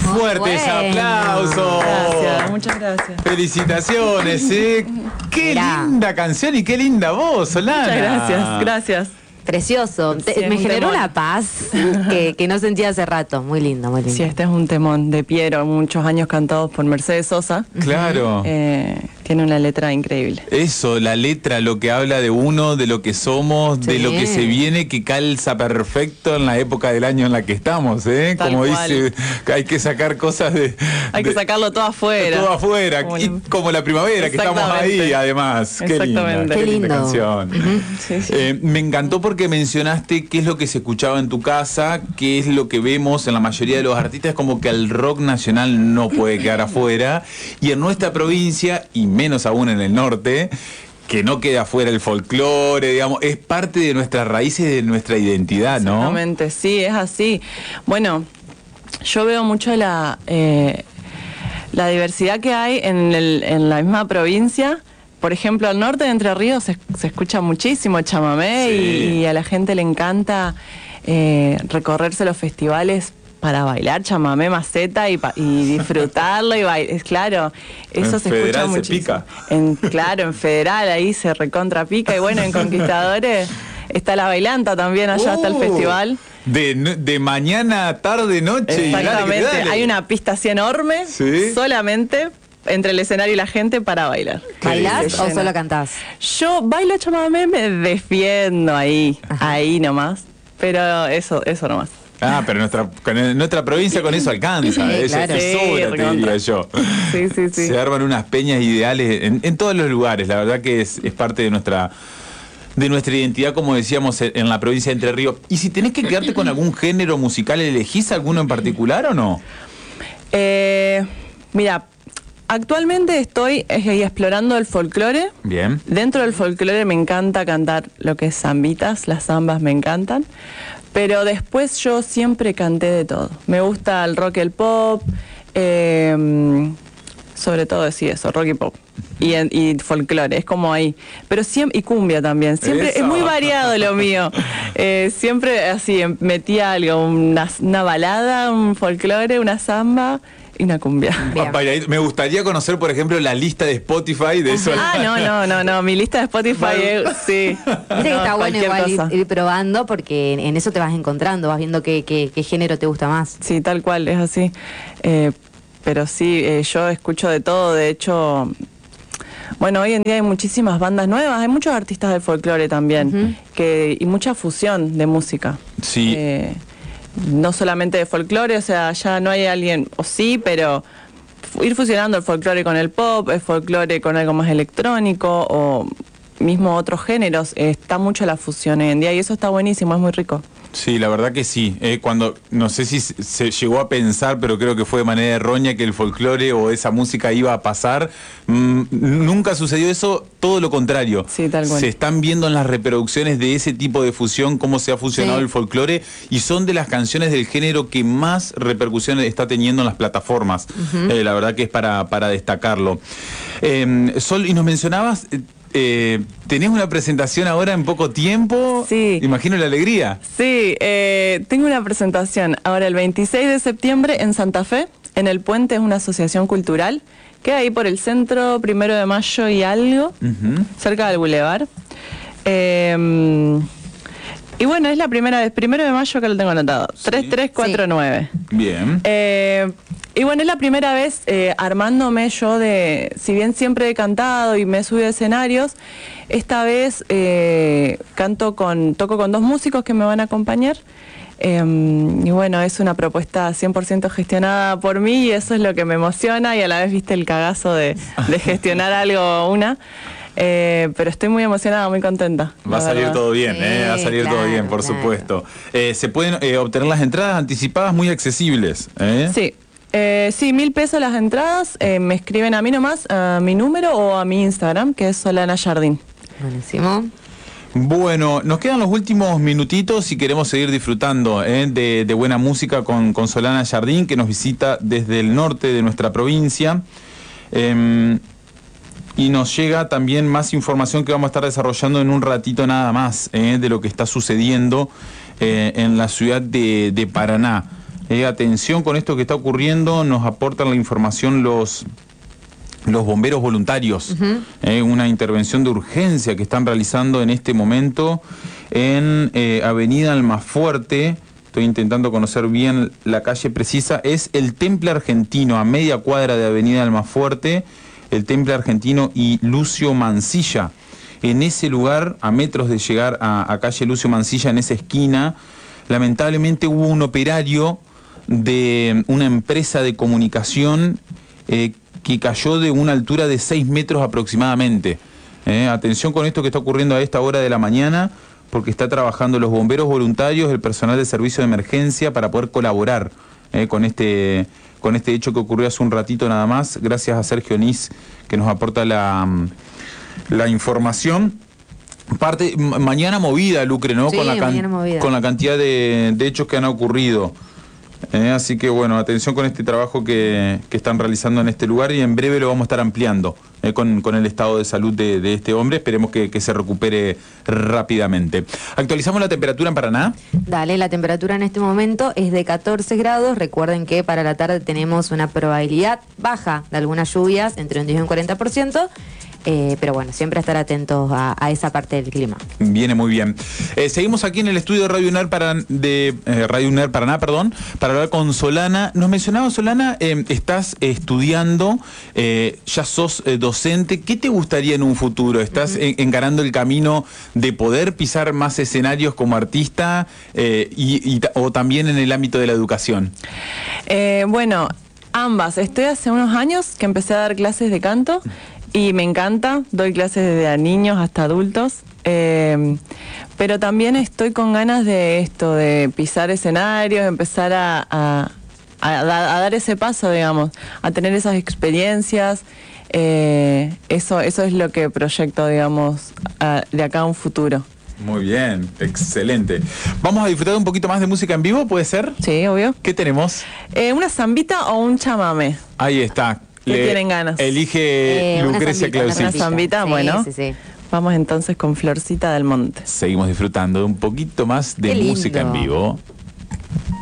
Fuertes aplausos. Gracias, muchas gracias. Felicitaciones, Qué linda canción y qué linda voz, Solana. Muchas gracias, gracias. Precioso. Sí, Me generó temón. una paz que no sentía hace rato. Muy lindo, muy lindo. Sí, este es un temón de Piero, muchos años cantados por Mercedes Sosa. Claro. Tiene una letra increíble. Eso, la letra, lo que habla de uno, de lo que somos, de Sí. lo que se viene, que calza perfecto en la época del año en la que estamos, Tal Como cual. dice, hay que sacar cosas Hay que sacarlo todo afuera. todo afuera, y como la primavera, que estamos ahí, Exactamente. además. Qué linda, Exactamente. qué Qué linda lindo. canción. Sí, sí. Me encantó porque mencionaste qué es lo que se escuchaba en tu casa, qué es lo que vemos en la mayoría de los artistas, como que el rock nacional no puede quedar afuera, y en nuestra provincia, y menos aún en el norte, que no queda afuera el folclore, digamos, es parte de nuestras raíces, de nuestra identidad, ¿no? Exactamente, sí, es así. Bueno, yo veo mucho la diversidad que hay en la misma provincia. Por ejemplo, al norte de Entre Ríos se escucha muchísimo chamamé, Sí. y a la gente le encanta recorrerse los festivales para bailar chamamé maceta y disfrutarlo y bailar. Claro, eso En se Federal escucha se muchísimo. pica. Claro, en Federal ahí se recontra pica, y bueno, en Conquistadores está la bailanta también, allá está el festival. De mañana, tarde, noche. y dale que Exactamente, dale. hay una pista así enorme, Sí. solamente entre el escenario y la gente para bailar. ¿Bailás Se o llena. solo cantás? Yo bailo chamamé, me defiendo ahí nomás, pero eso nomás. Ah, pero nuestra provincia con eso alcanza, Sí, eso claro. te Sí, sobra, te recontra. diría yo. Sí, sí, sí. Se arman unas peñas ideales en todos los lugares, la verdad que es parte de nuestra identidad, como decíamos, en la provincia de Entre Ríos. Y si tenés que quedarte con algún género musical, ¿elegís alguno en particular o no? Mira, actualmente estoy explorando el folclore. Bien. Dentro del folclore me encanta cantar lo que es zambitas, las zambas me encantan, pero después yo siempre canté de todo. Me gusta el rock y el pop, sobre todo sí eso, rock y pop. Y folclore, es como ahí. Pero siempre, y cumbia también. Siempre Eso. es muy variado lo mío. Siempre así, metí algo, una balada, un folclore, una samba y una cumbia. Bien. Me gustaría conocer, por ejemplo, la lista de Spotify de eso. No, mi lista de Spotify sí. Viste que está bueno igual ir probando, porque en eso te vas encontrando, vas viendo qué género te gusta más. Sí, tal cual, es así. Pero sí, yo escucho de todo, de hecho. Bueno, hoy en día hay muchísimas bandas nuevas, hay muchos artistas del folclore también, y mucha fusión de música. Sí. No solamente de folclore, o sea, ya no hay alguien, o sí, pero ir fusionando el folclore con el pop, el folclore con algo más electrónico, o mismo otros géneros, está mucho la fusión hoy en día, y eso está buenísimo, es muy rico. Sí, la verdad que sí. Cuando, no sé si se llegó a pensar, pero creo que fue de manera errónea que el folclore o esa música iba a pasar. Nunca sucedió eso, todo lo contrario. Sí, tal cual. Se están viendo en las reproducciones de ese tipo de fusión cómo se ha fusionado Sí. el folclore, y son de las canciones del género que más repercusión está teniendo en las plataformas. La verdad que es para destacarlo. Sol, y nos mencionabas... ¿tenés una presentación ahora en poco tiempo? Sí. Imagino la alegría. Sí, tengo una presentación ahora el 26 de septiembre en Santa Fe, en El Puente, es una asociación cultural, queda ahí por el centro, 1 de mayo y algo, cerca del Boulevard. Y bueno, es la primera vez, 1 de mayo que lo tengo anotado, Sí. 3349. Bien. Y bueno, es la primera vez armándome yo si bien siempre he cantado y me he subido a escenarios, esta vez toco con 2 músicos que me van a acompañar. Y bueno, es una propuesta 100% gestionada por mí, y eso es lo que me emociona, y a la vez viste el cagazo de gestionar algo pero estoy muy emocionada, muy contenta. Va a salir todo bien, Sí, va a salir todo claro, bien, por claro. supuesto. Se pueden obtener las entradas anticipadas muy accesibles. Sí, 1.000 pesos las entradas, me escriben a mí nomás, a mi número o a mi Instagram, que es Solana Jardín. Buenísimo. Bueno, nos quedan los últimos minutitos y queremos seguir disfrutando de buena música con Solana Jardín, que nos visita desde el norte de nuestra provincia. Y nos llega también más información que vamos a estar desarrollando en un ratito nada más, de lo que está sucediendo en la ciudad de Paraná. Atención con esto que está ocurriendo, nos aportan la información los bomberos voluntarios. Una intervención de urgencia que están realizando en este momento en Avenida Almafuerte. Estoy intentando conocer bien la calle precisa. Es el Temple Argentino, a media cuadra de Avenida Almafuerte, el Temple Argentino y Lucio Mansilla. En ese lugar, a metros de llegar a calle Lucio Mansilla, en esa esquina, lamentablemente hubo un operario de una empresa de comunicación que cayó de una altura de 6 metros aproximadamente. Atención con esto que está ocurriendo a esta hora de la mañana, porque está trabajando los bomberos voluntarios, el personal de servicio de emergencia para poder colaborar con este hecho que ocurrió hace un ratito nada más. Gracias a Sergio Nis que nos aporta la información. Mañana movida, Lucre, ¿no? Sí, mañana movida. Con la cantidad de hechos que han ocurrido. Así que bueno, atención con este trabajo que están realizando en este lugar y en breve lo vamos a estar ampliando con el estado de salud de este hombre. Esperemos que se recupere rápidamente. ¿Actualizamos la temperatura en Paraná? Dale, la temperatura en este momento es de 14 grados. Recuerden que para la tarde tenemos una probabilidad baja de algunas lluvias, entre un 10 y un 40%. Pero bueno, siempre estar atentos a esa parte del clima. Viene muy bien. Seguimos aquí en el estudio de Radio UNER Paraná, para hablar con Solana. Nos mencionaba, Solana, estás estudiando, ya sos docente. ¿Qué te gustaría en un futuro? ¿Estás encarando el camino de poder pisar más escenarios como artista o también en el ámbito de la educación? Bueno, ambas. Estoy hace unos años que empecé a dar clases de canto. Y me encanta, doy clases desde niños hasta adultos, pero también estoy con ganas de esto, de pisar escenarios, empezar a dar ese paso, digamos, a tener esas experiencias. Eso es lo que proyecto, digamos, de acá a un futuro. Muy bien, excelente. ¿Vamos a disfrutar un poquito más de música en vivo, puede ser? Sí, obvio. ¿Qué tenemos? ¿Una zambita o un chamamé? Ahí está. ¿Qué tienen ganas? Elige Lucrecia Clausich. Una zambita, sí, bueno. Sí. Vamos entonces con Florcita del Monte. Seguimos disfrutando de un poquito más de música en vivo.